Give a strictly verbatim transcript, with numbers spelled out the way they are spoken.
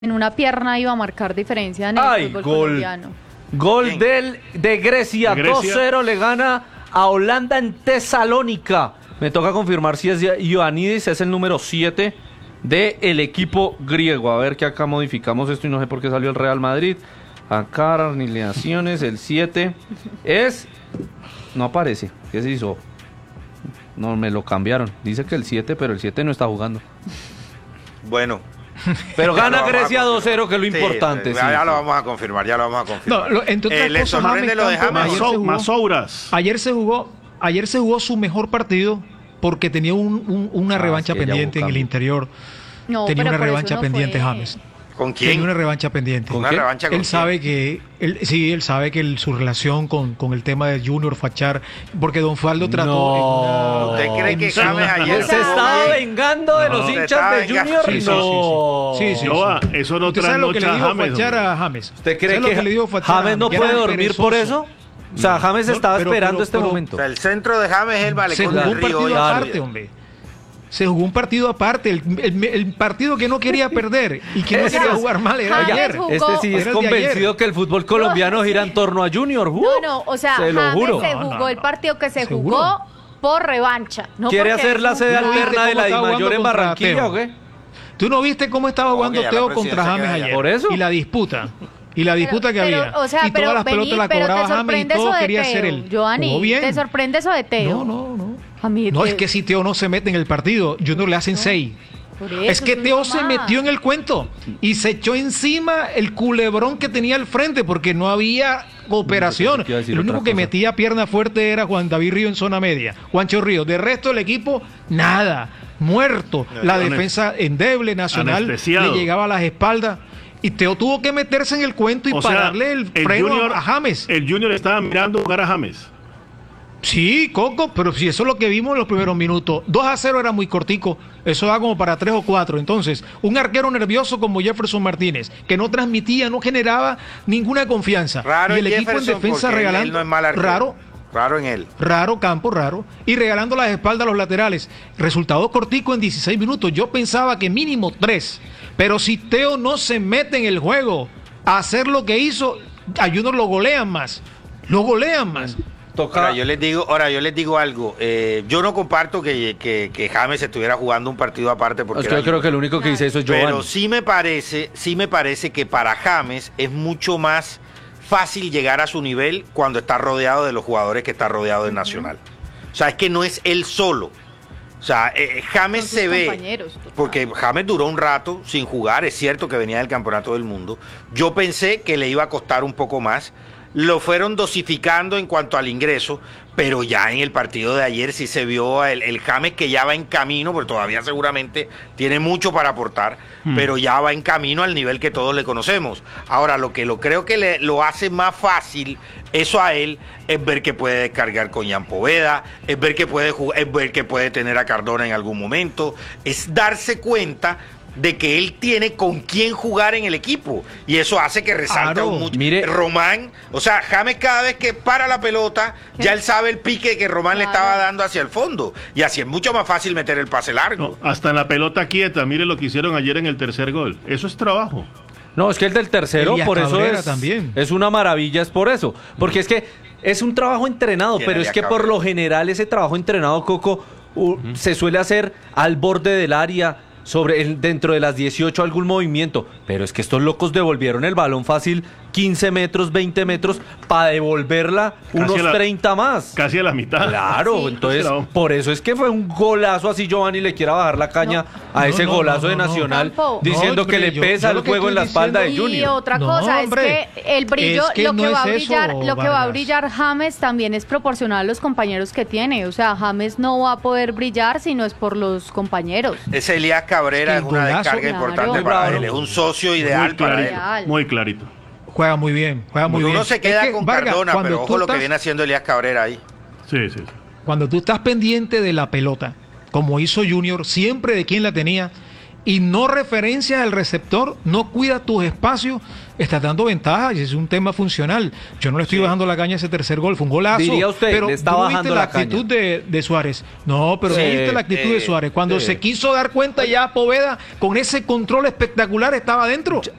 En una pierna iba a marcar diferencia en el Ay, fútbol gol. colombiano. Gol del, de Grecia, ¿De Grecia? dos cero le gana a Holanda en Tesalónica. Me toca confirmar si es Ioannidis, es el número siete del equipo griego. A ver que acá modificamos esto y no sé por qué salió el Real Madrid. Acá, alineaciones, el siete es... No aparece, ¿qué se hizo? No, me lo cambiaron. Dice que el siete, pero el siete no está jugando. Bueno. Pero Ya gana lo vamos Grecia a dos cero, que es lo Sí, importante. Ya, sí, ya sí. lo vamos a confirmar, ya lo vamos a confirmar. No, lo- entre otras Eh, ¿Le cosas, sorprende James lo de Campos, James? ayer Maso- se jugó- Masouras. Ayer se jugó, ayer se jugó su mejor partido porque tenía un- un- una Ah, revancha sí, ya pendiente hubo en el cambio. interior. No, tenía pero una por eso revancha no pendiente, fue. James. ¿Con Tenía quién? una revancha pendiente. ¿Una qué? revancha con Él quién? sabe que, él, sí, él sabe que el- su relación con, con el tema de Junior Fachar, porque Don Faldo trató No. en una- ¿Usted cree que en- James ayer Se estaba vengando de No. los Se hinchas estaba de vengando. Junior. Sí, sí, sí, no. sí, sí, sí. Yoba, eso no ¿Usted sabe lo que le trasnocha a dijo James, Fachar hombre. a James? ¿Usted cree ¿Sabe lo que, le dijo Fachar a James no Que puede era dormir por perezoso? eso? O sea, James No, estaba pero- esperando pero- este pero- momento. O sea, el centro de James es el Se malecón jugó del un río. partido hoy. aparte, hombre. Se jugó un partido aparte. El, el- el partido que no quería perder y que no Ese quería es- jugar mal era James ayer. jugó- Este sí es Era el de convencido ayer. que el fútbol colombiano No, gira sí. en torno a Junior. Uh, No, no, o sea, se lo James juro. se No, jugó no, el no. partido que se ¿Seguro? jugó por revancha. No ¿Quiere porque hacer la él sede jugó. ¿No viste alterna de cómo la estaba DIMAYOR en jugando contra Barranquilla Teo? o qué? ¿Tú no viste cómo estaba No, jugando que ya la Teo contra presidencia James queda ayer? allá. ¿Por eso? Y la disputa. Y la disputa que Pero, había. o sea, y pero, todas las vení, pelotas las pero cobraba te James y sorprende todo eso de quería Teo, ser él. Giovanni, Jugó bien. ¿te sorprende eso de Teo? No, no, no. A mí, No, eh, es que si Teo no se mete en el partido, Junior le hacen seis. por eso, Es que eso Teo no se más. metió en el cuento y se echó encima el culebrón que tenía al frente porque no había cooperación. Yo pensé que iba a decir El único otra que cosa. metía pierna fuerte era Juan David Río en zona media. Juancho Río. De resto del equipo, nada. Muerto. La Anes- defensa endeble nacional anestesiado. le llegaba a las espaldas. Y Teo tuvo que meterse en el cuento y O sea, pararle el freno Junior, a a James. El Junior estaba mirando jugar a James. Sí, Coco, pero si eso es lo que vimos en los primeros minutos. dos a cero era muy cortico, eso da como para tres o cuatro. Entonces, un arquero nervioso como Jefferson Martínez, que no transmitía, no generaba ninguna confianza. Raro y el en equipo en Jefferson, defensa porque él- regalando. él no es mal arquero. Raro, Raro en él. raro, campo raro. Y regalando las espaldas a los laterales. Resultado cortico en dieciséis minutos. Yo pensaba que mínimo tres. Pero si Teo no se mete en el juego a hacer lo que hizo, a Junior lo golean más. Lo golean más. Toca... Ahora yo les digo, ahora yo les digo algo. eh, yo no comparto que, que, que James estuviera jugando un partido aparte porque Es que era yo creo que el único que dice eso es Pero Giovanni. sí me parece, sí me parece que para James es mucho más fácil llegar a su nivel cuando está rodeado de los jugadores que está rodeado de Nacional. O sea, es que no es él solo. O sea, eh, James Con sus se ve, compañeros, total. porque James duró un rato sin jugar, es cierto que venía del Campeonato del Mundo. Yo pensé que le iba a costar un poco más. Lo fueron dosificando en cuanto al ingreso, pero ya en el partido de ayer sí se vio el, el James que ya va en camino, porque todavía seguramente tiene mucho para aportar, Hmm. pero ya va en camino al nivel que todos le conocemos. Ahora, lo que lo creo que le, lo hace más fácil eso a él es ver que puede descargar con Jan Poveda, es ver que puede jugar, es ver que puede tener a Cardona en algún momento, es darse cuenta de que él tiene con quién jugar en el equipo y eso hace que resalte Claro, mucho. mire. Román, o sea, James cada vez que para la pelota, ya él sabe el pique que Román le Claro. estaba dando hacia el fondo y así es mucho más fácil meter el pase largo. No, hasta en la pelota quieta, mire lo que hicieron ayer en el tercer gol. Eso es trabajo. No, es que el del tercero, Elías por eso Cabrera es, también. es una maravilla, es por eso. Porque es que es un trabajo entrenado, ¿Quién pero Elías es que por Cabrera? lo general ese trabajo entrenado, Coco, u- se suele hacer al borde del área, sobre el, dentro de las dieciocho algún movimiento. Pero es que estos locos devolvieron el balón fácil quince metros, veinte metros, para devolverla unos a la- treinta más. Casi a la mitad. Claro, Sí. entonces Claro. por eso es que fue un golazo, así Giovanni le quiera bajar la caña a No, ese no, golazo no, de no, no. Nacional, Campo. diciendo No, que le hombre, yo- pesa yo el lo que juego en la estoy espalda de diciendo- Y Junior. otra No, cosa hombre, es que el brillo, es que lo no que va a es eso, brillar, lo que va a Vargas. brillar James también es proporcional a los compañeros que tiene. O sea, James no va a poder brillar si no es por los compañeros. Ese Elías Cabrera Es es, que el una golazo- descarga Claro. importante Muy para bravo. él, es un socio ideal Muy para él. clarito. Ideal. Muy clarito. Juega muy bien, juega muy Uno bien. se queda Es que, con Vargas, Cardona, cuando pero tú ojo lo que estás- viene haciendo Elías Cabrera ahí. Sí, sí, sí. Cuando tú estás pendiente de la pelota, como hizo Junior, siempre de quién la tenía, y no referencias al receptor, no cuidas tus espacios, estás dando ventaja y es un tema funcional. Yo no le estoy Sí. bajando la caña a ese tercer gol, fue un golazo. Diría usted, pero le está ¿tú no bajando viste la la actitud de, de Suárez? No, pero Sí, ¿no viste la actitud eh, de Suárez? Cuando sí. se quiso dar cuenta ya Poveda, con ese control espectacular estaba adentro.